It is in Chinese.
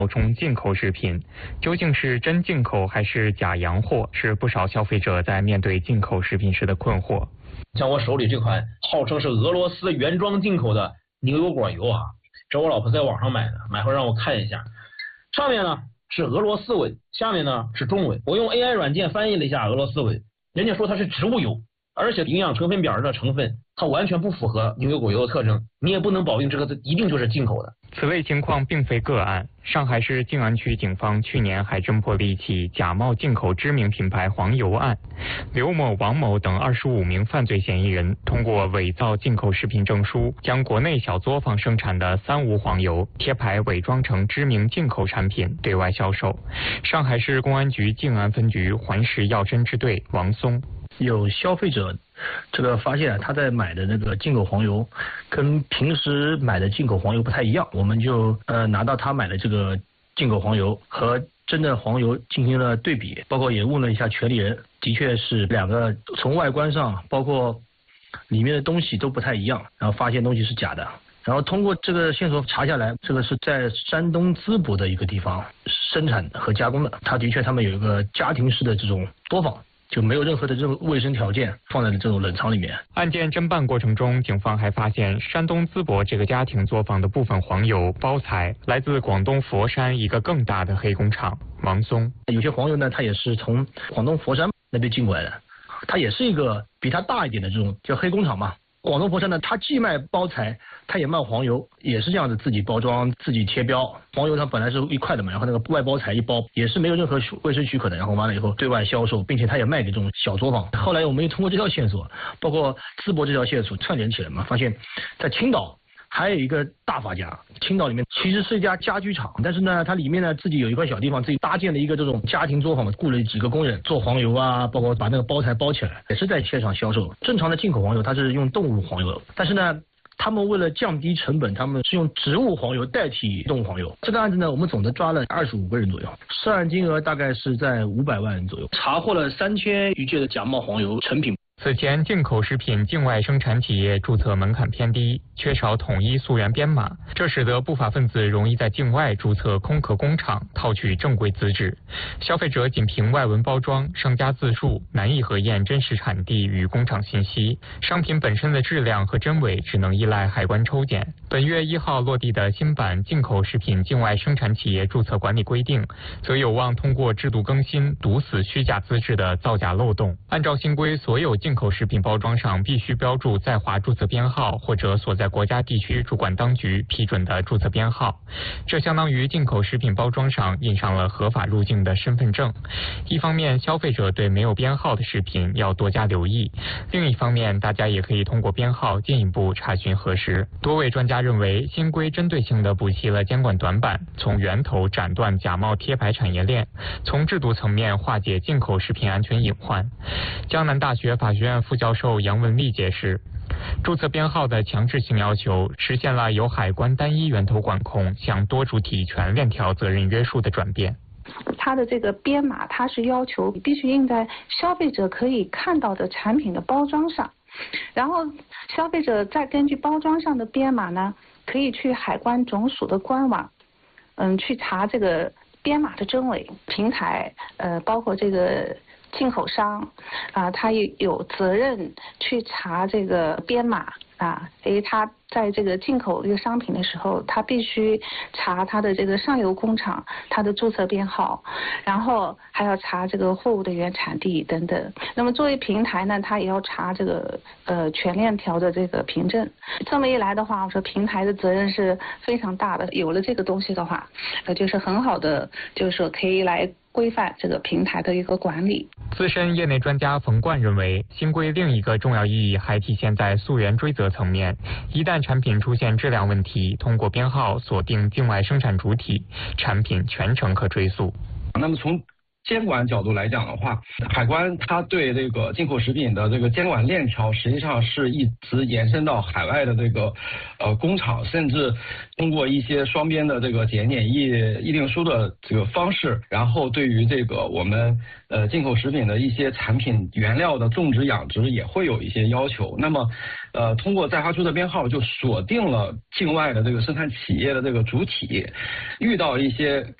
冒充进口食品，究竟是真进口还是假洋货，是不少消费者在面对进口食品时的困惑。 像我手里这款号称是俄罗斯原装进口的牛油果油啊，这我老婆在网上买的，买回让我看一下，上面呢是俄罗斯文，下面呢是中文，我用 AI 软件翻译了一下俄罗斯文，人家说它是植物油，而且营养成分表上的成分它完全不符合牛油果油的特征，你也不能保证这个一定就是进口的。 此类情况并非个案，上海市静安区警方去年还侦破了一起假冒进口知名品牌黄油案。刘某、王某等25名犯罪嫌疑人通过伪造进口食品证书，将国内小作坊生产的三无黄油贴牌伪装成知名进口产品对外销售。上海市公安局静安分局环市药侦支队王松。 有消费者发现他在买的那个进口黄油跟平时买的进口黄油不太一样，我们就拿到他买的这个进口黄油和真的黄油进行了对比，包括也问了一下权利人，的确是两个从外观上包括里面的东西都不太一样，然后发现东西是假的。然后通过这个线索查下来，这个是在山东淄博的一个地方生产和加工的，他们有一个家庭式的这种作坊，就没有任何的这种卫生条件，放在这种冷藏里面。 案件侦办过程中，警方还发现山东淄博这个家庭作坊的部分黄油包材来自广东佛山一个更大的黑工厂。王松， 有些黄油呢，它也是从广东佛山那边进过来的，它也是一个比它大一点的这种叫黑工厂嘛。广东佛山呢，它既卖包材，它也卖黄油，也是这样子自己包装、自己贴标。黄油它本来是一块的嘛，然后那个外包材一包，也是没有任何卫生许可的，然后完了以后对外销售，并且它也卖给这种小作坊。后来我们又通过这条线索，包括淄博这条线索串联起来嘛，发现在青岛还有一个大发家，青岛里面其实是一家家居厂，但是呢，它里面呢自己有一块小地方，自己搭建了一个这种家庭作坊，雇了几个工人做黄油啊，包括把那个包材包起来，也是在街上销售。正常的进口黄油它是用动物黄油，但是呢，他们为了降低成本，他们是用植物黄油代替动物黄油。这个案子呢，我们总的抓了25个人左右，涉案金额大概是在500万元左右，查获了3000余件的假冒黄油成品。 此前，进口食品境外生产企业注册门槛偏低，缺少统一溯源编码，这使得不法分子容易在境外注册空壳工厂，套取正规资质。消费者仅凭外文包装、商家自述，难以核验真实产地与工厂信息。商品本身的质量和真伪只能依赖海关抽检。本月1号落地的新版《进口食品境外生产企业注册管理规定》，则有望通过制度更新，堵死虚假资质的造假漏洞。按照新规，所有进口食品包装上必须标注在华注册编号或者所在国家地区主管当局批准的注册编号，这相当于进口食品包装上印上了合法入境的身份证。一方面，消费者对没有编号的食品要多加留意；另一方面，大家也可以通过编号进一步查询核实。多位专家认为，新规针对性地补齐了监管短板，从源头斩断假冒贴牌产业链，从制度层面化解进口食品安全隐患。江南大学法学院副教授杨文丽解释，注册编号的强制性要求实现了由海关单一源头管控向多主体全链条责任约束的转变。 它的这个编码，它是要求必须印在消费者可以看到的产品的包装上，然后消费者再根据包装上的编码呢，可以去海关总署的官网，去查这个编码的真伪。平台包括这个进口商他也有责任去查这个编码他在这个进口一个商品的时候，他必须查他的这个上游工厂他的注册编号，然后还要查这个货物的原产地等等。那么作为平台呢，他也要查这个全链条的这个凭证。这么一来的话，我说平台的责任是非常大的。有了这个东西的话，就是很好的，就是说可以来规范这个平台的一个管理。 资深业内专家冯冠认为，新规另一个重要意义还体现在溯源追责层面。一旦产品出现质量问题，通过编号锁定境外生产主体，产品全程可追溯。 那么从监管角度来讲的话，海关它对这个进口食品的这个监管链条，实际上是一直延伸到海外的这个工厂，甚至通过一些双边的这个检验议定书的这个方式，然后对于这个我们进口食品的一些产品原料的种植养殖也会有一些要求。那么通过在华注册编号就锁定了境外的这个生产企业的这个主体，遇到一些